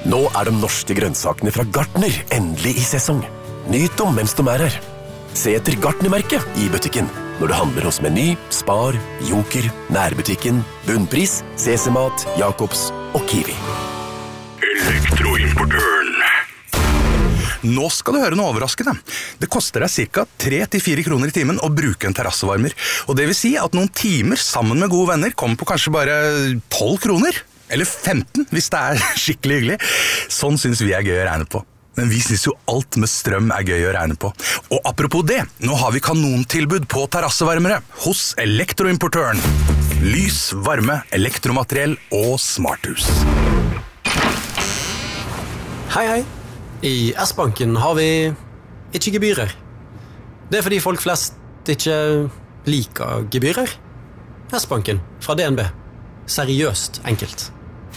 Nå de norske grønnsakene fra Gartner endelig i sesong. Nyt om mens de her. Se etter Gartner-merket i butikken når du handler hos Meny, Spar, Joker, Nærbutikken, Bunnpris, CC-mat, Jacobs og Kiwi. Elektroimportøren. Nå skal du høre noe overraskende. Det koster deg ca. 3-4 kroner i timen å bruke en terrassevarmer. Og det vil si at noen timer sammen med gode venner kommer på kanskje bare 12 kroner. Eller 15 hvis det skikkelig hyggelig. Sånn synes vi gøy å regne på. Men vi synes jo alt med strøm gøy å regne på. Og apropos det, nå har vi kanontilbud på terrassevarmere hos Elektroimportøren. Lys, varme, elektromateriell og smarthus. Hei. I S-banken har vi ikke gebyrer. Det fordi folk flest ikke liker gebyrer. S-banken fra DNB. Seriøst enkelt.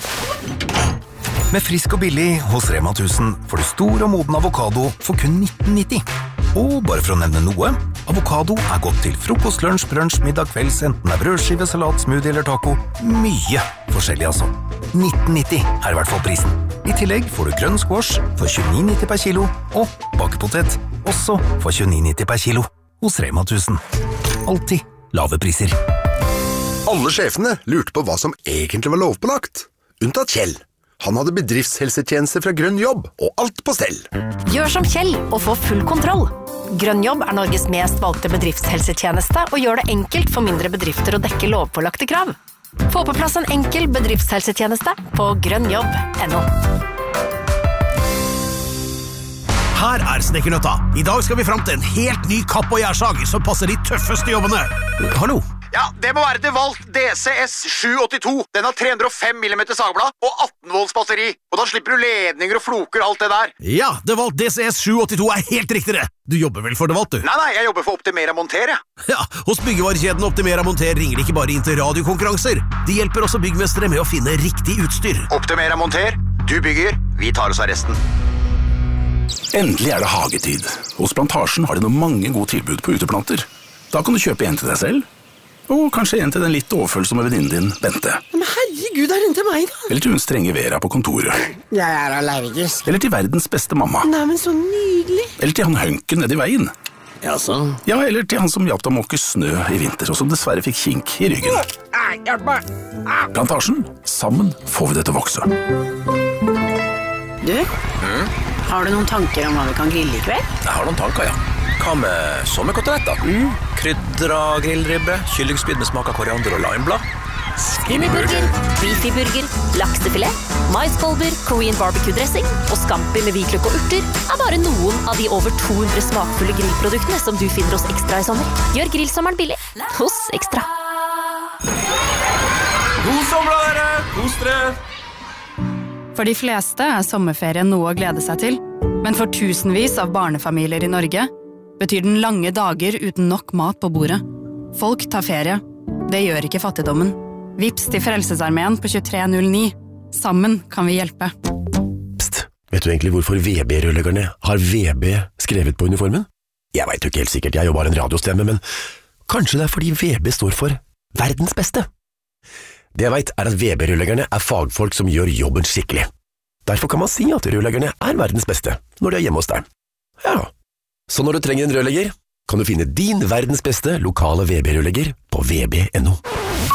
Med frisk og billig hos Rema 1000 får du stor og moden avokado for kun 19,90. Og bare for å nevne noe, avokado godt til frokost, lunsj, brunch, middag, kvelds, enten brødskive, salat, smoothie eller taco. Mye forskjellig altså. 19,90 i hvert fall prisen. I tillegg får du grønn squash for 29,90 per kilo, og bakepotet også for 29,90 per kilo. Hos Rema 1000. Alltid lave priser. Alle sjefene lurte på hva som egentlig var lovpålagt. Unntatt Kjell. Han hadde bedriftshelsetjeneste fra Grønn Jobb, og alt på stell. Gjør som Kjell og få full kontroll. Grønn Jobb Norges mest valgte bedriftshelsetjeneste og gjør det enkelt for mindre bedrifter å dekke lovpålagte krav. Få på plass en enkel bedriftshelsetjeneste på grønnjobb.no. Her Snekkernøtta. I dag skal vi frem til en helt ny kapp- og gjærsag som passer de tøffeste jobbene. Hallo? Ja, det må være DeWalt DCS 782. Den har 305 mm sagblad og 18 volts batteri. Og da slipper du ledninger og floker og alt det der. Ja, DeWalt DCS 782 helt riktig det. Du jobber vel for DeWalt, du? Nei, jeg jobber for Optimera Monter, jeg. Ja, hos byggevarekjeden Optimera Monter ringer de ikke bare inn til radiokonkurranser. De hjelper også byggmestere med å finne riktig utstyr. Optimera Monter, du bygger, vi tar oss av resten. Endelig det hagetid. Hos Plantasjen har de noen mange gode tilbud på uteplanter. Da kan du kjøpe en til deg selv, og kanskje en til den litt overfølsomme venninnen din, Bente. Men herregud, den til meg da? Eller til hun strenge Vera på kontoret. Jeg allergisk. Eller til verdens beste mamma. Nei, men så nydelig. Eller til han hønken nede i veien. Jaså? Ja, eller til han som hjalp deg å måke snø i vinter, og som dessverre fikk kink i ryggen. Hjelp meg! Plantasjen, sammen får vi det til å vokse. Du, har du noen tanker om hva vi kan grille i kveld? Jeg har noen tanker, ja. Hva med sommerkoteletter? Krydra grillribbe, kyllingspyd med smak av koriander og limeblad. Skinnyburger, beefy-burger, laksefilet, maiskolber, Korean barbecue-dressing og scampi med hvitløk og urter bare noen av de over 200 smakfulle grillproduktene som du finner hos Ekstra i sommer. Gjør grillsommeren billig hos Ekstra. God sommer, dere! Kos dere! For de fleste sommerferien noe å glede seg til, men for tusenvis av barnefamilier i Norge betyr den lange dager uten nok mat på bordet. Folk tar ferie. Det gjør ikke fattigdommen. Vips til Frelsesarmeen på 2309. Sammen kan vi hjelpe. Psst, vet du egentlig hvorfor VB-rørleggerne har VB skrevet på uniformen? Jeg vet jo ikke helt sikkert, jeg er jo bare en radiostemme, men kanskje det fordi VB står for verdens beste. Det jeg vet at VB-rørleggerne fagfolk som gjør jobben skikkelig. Derfor kan man si at rørleggerne verdens beste når de er hjemme hos deg. Ja, så når du trenger en rørlegger, kan du finne din verdens beste lokale VB-rørlegger på vb.no.